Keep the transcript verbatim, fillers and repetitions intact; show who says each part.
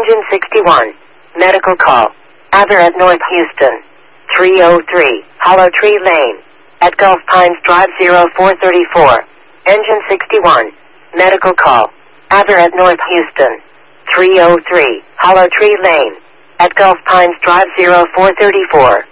Speaker 1: Engine sixty-one. Medical call. Aver at North Houston. three oh three, Hollow Tree Lane. At Gulf Pines Drive zero four three four. Engine sixty-one. Medical call. Aver at North Houston. three oh three, Hollow Tree Lane. At Gulf Pines Drive zero four three four.